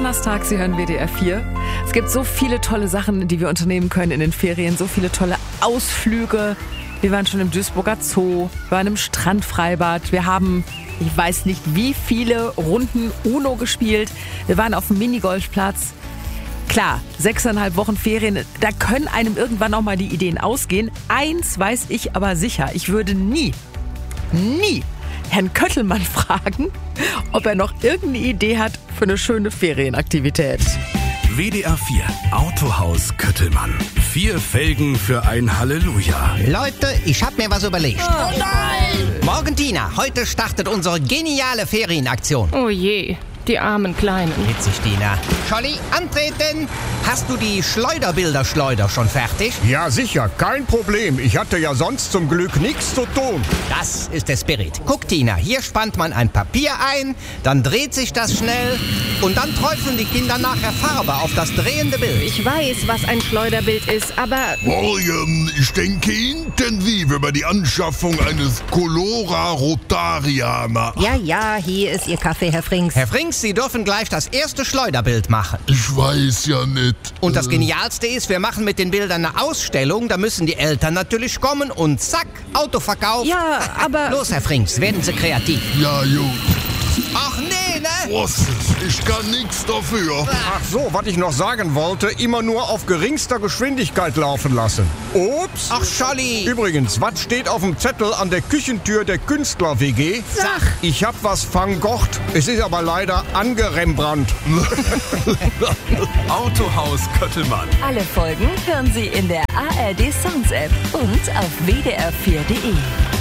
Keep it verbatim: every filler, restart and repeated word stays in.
Donnerstag, Sie hören W D R vier. Es gibt so viele tolle Sachen, die wir unternehmen können in den Ferien. So viele tolle Ausflüge. Wir waren schon im Duisburger Zoo, wir waren im Strandfreibad. Wir haben, ich weiß nicht wie viele Runden Uno gespielt. Wir waren auf dem Minigolfplatz. Klar, sechseinhalb Wochen Ferien, da können einem irgendwann auch mal die Ideen ausgehen. Eins weiß ich aber sicher, ich würde nie, nie Herrn Köttelmann fragen, ob er noch irgendeine Idee hat für eine schöne Ferienaktivität. W D R vier Autohaus Köttelmann. Vier Felgen für ein Halleluja. Leute, ich hab mir was überlegt. Oh nein! Morgen, Tina, heute startet unsere geniale Ferienaktion. Oh je, die armen Kleinen. Witzig, Tina. Scholli, antreten! Hast du die Schleuderbilderschleuder schon fertig? Ja, sicher, kein Problem. Ich hatte ja sonst zum Glück nichts zu tun. Das ist der Spirit. Guck, Tina, hier spannt man ein Papier ein, dann dreht sich das schnell und dann träufeln die Kinder nachher Farbe auf das drehende Bild. Ich weiß, was ein Schleuderbild ist, aber... Morgen, ich denke intensiv über die Anschaffung eines Colora Rotaria nach. Ja, ja, hier ist Ihr Kaffee, Herr Frings. Herr Frings, Sie dürfen gleich das erste Schleuderbild machen. Ich weiß ja nicht. Und das äh, Genialste ist, wir machen mit den Bildern eine Ausstellung, da müssen die Eltern natürlich kommen und zack, Autoverkauf. Ja, aber... Los, Herr Frings, werden Sie kreativ. Ja, gut. Ach nee, ne? Was? Ich kann nichts dafür. Ach so, was ich noch sagen wollte, immer nur auf geringster Geschwindigkeit laufen lassen. Ups. Ach, Scholli. Übrigens, was steht auf dem Zettel an der Küchentür der Künstler-W G? Sag. Ich hab was Van Gogh, es ist aber leider angerembrannt. Autohaus Köttelmann. Alle Folgen hören Sie in der A R D Sounds App und auf W D R vier Punkt D E.